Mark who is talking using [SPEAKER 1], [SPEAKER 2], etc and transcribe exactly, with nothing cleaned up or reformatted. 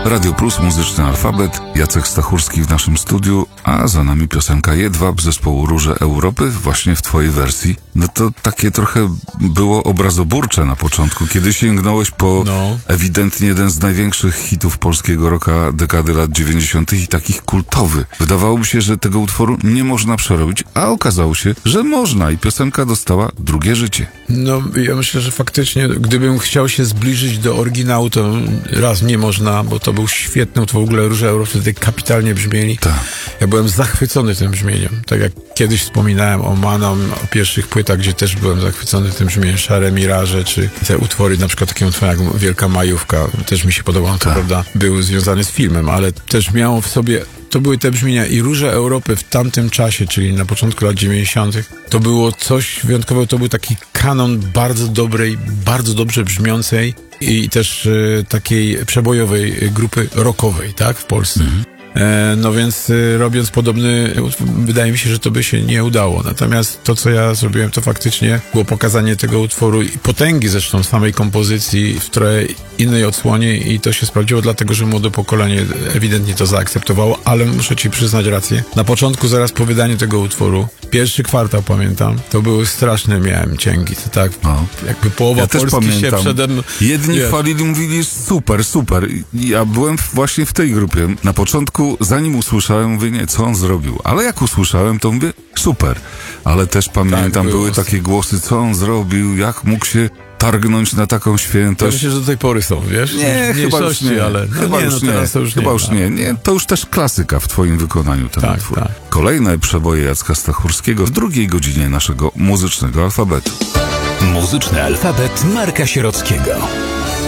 [SPEAKER 1] Radio Plus, Muzyczny Alfabet, Jacek Stachurski w naszym studiu, a za nami piosenka Jedwab zespołu Róże Europy, właśnie w twojej wersji. No to takie trochę było obrazoburcze na początku, kiedy sięgnąłeś po no. ewidentnie jeden z największych hitów polskiego rocka dekady lat dziewięćdziesiątych i takich kultowy. Wydawałoby się, że tego utworu nie można przerobić, a okazało się, że można i piosenka dostała drugie życie.
[SPEAKER 2] No, ja myślę, że faktycznie, gdybym chciał się zbliżyć do oryginału, to raz nie można, bo to był świetny, to w ogóle Róże Europy wtedy kapitalnie brzmieli.
[SPEAKER 1] Tak.
[SPEAKER 2] Ja byłem zachwycony tym brzmieniem. Tak jak kiedyś wspominałem o Manom, o pierwszych płytach, gdzie też byłem zachwycony tym brzmieniem, Szare Miraże, czy te utwory, na przykład takie utwory jak Wielka Majówka, też mi się podobało, to
[SPEAKER 1] tak.
[SPEAKER 2] prawda, był związany z filmem, ale też miało w sobie, to były te brzmienia i Róże Europy w tamtym czasie, czyli na początku lat dziewięćdziesiątych, to było coś wyjątkowego, to był taki kanon bardzo dobrej, bardzo dobrze brzmiącej i też y, takiej przebojowej grupy rockowej, tak, w Polsce. Mhm. E, no więc y, robiąc podobny, wydaje mi się, że to by się nie udało. Natomiast to, co ja zrobiłem, to faktycznie było pokazanie tego utworu i potęgi zresztą samej kompozycji w trochę innej odsłonie i to się sprawdziło, dlatego że młode pokolenie ewidentnie to zaakceptowało, ale muszę ci przyznać rację. Na początku, zaraz po wydaniu tego utworu, pierwszy kwartał pamiętam, to były straszne, miałem cięgi, to tak, no. jakby połowa
[SPEAKER 1] ja
[SPEAKER 2] Polski się przede mną...
[SPEAKER 1] Jedni chwalili, mówili super, super. Ja byłem właśnie w tej grupie. Na początku, zanim usłyszałem, mówię, nie, co on zrobił? Ale jak usłyszałem, to mówię, super. Ale też pamiętam, tak, były takie głosy, co on zrobił, jak mógł się targnąć na taką świętość.
[SPEAKER 2] Ja myślę, że do tej pory są, wiesz?
[SPEAKER 1] Nie, chyba już nie. Ale, no chyba nie, już no nie. To już chyba nie, już nie. nie. To już też klasyka w twoim wykonaniu ten tak, utwór. Tak. Kolejne przeboje Jacka Stachurskiego w drugiej godzinie naszego muzycznego alfabetu.
[SPEAKER 3] Muzyczny alfabet Marka Sierockiego.